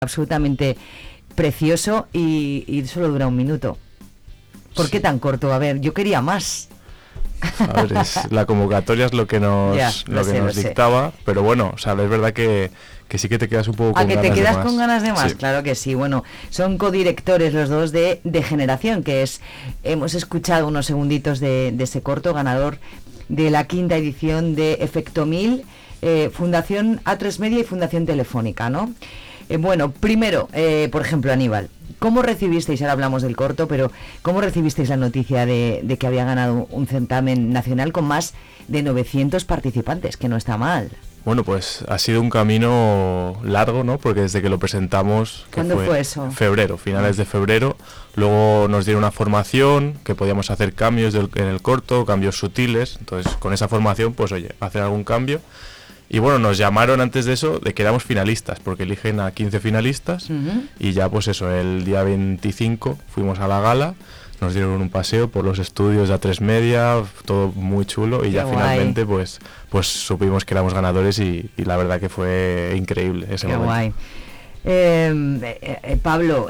absolutamente precioso y solo dura 1 minuto. ¿Por qué tan corto? A ver, yo quería más. A ver, la convocatoria es lo que nos dictaba, pero bueno, o sea, es verdad que sí que te quedas un poco con ganas de más. ¿A que te quedas con ganas de más? Sí. Claro que sí. Bueno, son codirectores los dos de Generación, que hemos escuchado unos segunditos de ese corto, ganador de la 5ª edición de Efecto 1000, Fundación A3 Media y Fundación Telefónica, ¿no? Bueno, primero, por ejemplo, Aníbal, ¿cómo recibisteis, ahora hablamos del corto, pero cómo recibisteis la noticia de que había ganado un certamen nacional con más de 900 participantes, que no está mal? Bueno, pues ha sido un camino largo, ¿no? Porque desde que lo presentamos... ¿Cuándo fue eso? Febrero, finales de febrero. Luego nos dieron una formación, que podíamos hacer cambios en el corto, cambios sutiles. Entonces, con esa formación, pues oye, hacer algún cambio. Y bueno, nos llamaron antes de eso de que éramos finalistas, porque eligen a 15 finalistas. Uh-huh. Y ya pues eso, el día 25 fuimos a la gala, nos dieron un paseo por los estudios de A3 Media, todo muy chulo. Y Qué ya guay. Finalmente pues supimos que éramos ganadores y la verdad que fue increíble ese Qué momento. Guay. Pablo,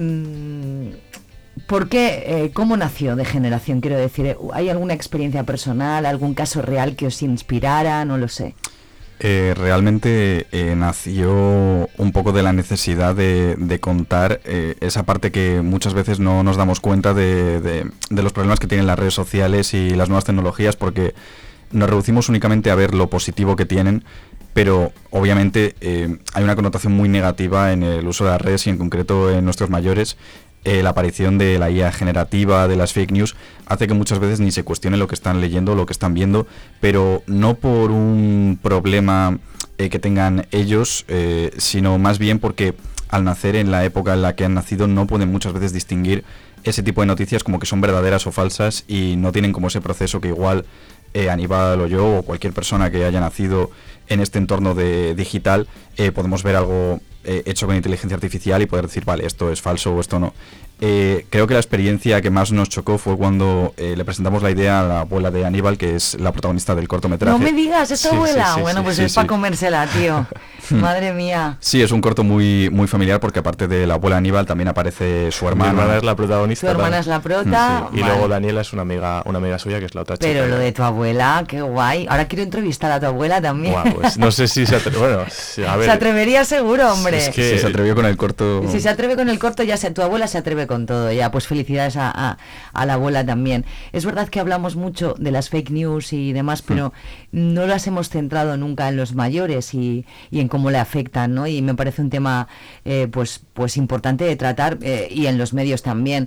¿por qué? ¿Cómo nació de Generación? Quiero decir, ¿hay alguna experiencia personal, algún caso real que os inspirara? No lo sé. Realmente nació un poco de la necesidad de contar esa parte que muchas veces no nos damos cuenta de los problemas que tienen las redes sociales y las nuevas tecnologías, porque nos reducimos únicamente a ver lo positivo que tienen, pero obviamente hay una connotación muy negativa en el uso de las redes y en concreto en nuestros mayores. La aparición de la IA generativa, de las fake news, hace que muchas veces ni se cuestione lo que están leyendo, lo que están viendo, pero no por un problema que tengan ellos, sino más bien porque al nacer en la época en la que han nacido no pueden muchas veces distinguir ese tipo de noticias como que son verdaderas o falsas y no tienen como ese proceso que igual Aníbal o yo o cualquier persona que haya nacido en este entorno digital podemos ver algo hecho con inteligencia artificial y poder decir, vale, esto es falso o esto no. Creo que la experiencia que más nos chocó fue cuando le presentamos la idea a la abuela de Aníbal, que es la protagonista del cortometraje. No me digas, ¿es tu abuela? Sí, bueno, pues es para comérsela, tío. Madre mía. Sí, es un corto muy, muy familiar porque aparte de la abuela Aníbal también aparece su hermana. Mi hermana es la protagonista. Tu hermana es la prota. Sí. Y luego Daniela es una amiga suya, que es la otra chica. Pero lo de tu abuela, qué guay. Ahora quiero entrevistar a tu abuela también. Wow, pues no sé si se atreve. Bueno, a ver. Se atrevería seguro, hombre. Es que si se atrevió con el corto. Si se atreve con el corto, ya tu abuela se atreve con todo. Ya, pues felicidades a la abuela también. Es verdad que hablamos mucho de las fake news y demás, pero no las hemos centrado nunca en los mayores y en cómo le afectan, ¿no? Y me parece un tema pues importante de tratar y en los medios también.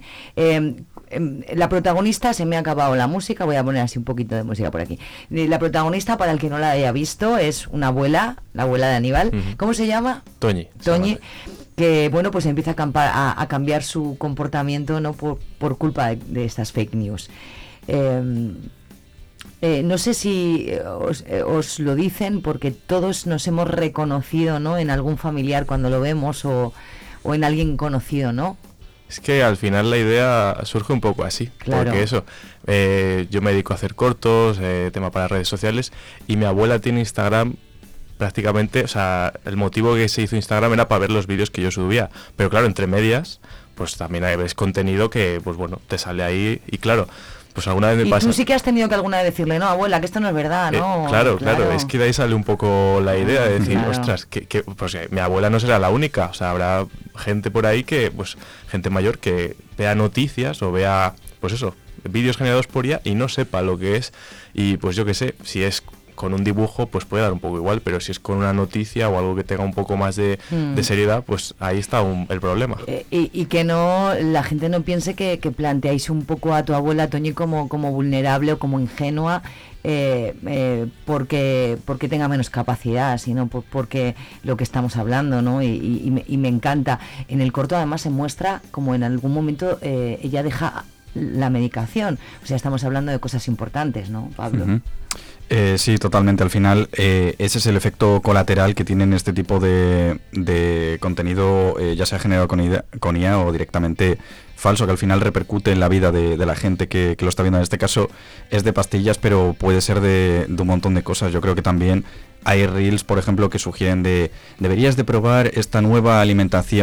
La protagonista, se me ha acabado la música, voy a poner así un poquito de música por aquí. La protagonista, para el que no la haya visto, es una abuela, la abuela de Aníbal. Uh-huh. ¿Cómo se llama? Toñi, que bueno, pues empieza a cambiar su comportamiento, ¿no? por culpa de estas fake news. No sé si os lo dicen, porque todos nos hemos reconocido, ¿no? En algún familiar cuando lo vemos o en alguien conocido, ¿no? Es que al final la idea surge un poco así, claro. Porque eso, yo me dedico a hacer cortos, tema para redes sociales, y mi abuela tiene Instagram prácticamente, o sea, el motivo que se hizo Instagram era para ver los vídeos que yo subía, pero claro, entre medias, pues también ves contenido que, pues bueno, te sale ahí, y claro, pues alguna vez me pasa... Y tú sí que has tenido que alguna vez decirle, no, abuela, que esto no es verdad, ¿no? Claro, es que de ahí sale un poco la idea de decir, claro. Ostras, pues mi abuela no será la única, o sea, habrá gente por ahí que, pues, gente mayor que vea noticias o vea, pues eso, vídeos generados por ella y no sepa lo que es, y pues yo qué sé, si es con un dibujo pues puede dar un poco igual, pero si es con una noticia o algo que tenga un poco más de seriedad, pues ahí está el problema. Y que no la gente no piense que planteáis un poco a tu abuela, Toñi, como vulnerable o como ingenua, porque tenga menos capacidad, sino porque lo que estamos hablando, ¿no? Y me encanta. En el corto además se muestra como en algún momento ella deja la medicación, o sea, estamos hablando de cosas importantes, ¿no, Pablo? Uh-huh. Sí, totalmente. Al final ese es el efecto colateral que tienen este tipo de contenido, ya sea generado con IA o directamente falso, que al final repercute en la vida de la gente que lo está viendo. En este caso es de pastillas, pero puede ser de un montón de cosas. Yo creo que también hay reels, por ejemplo, que sugieren deberías de probar esta nueva alimentación.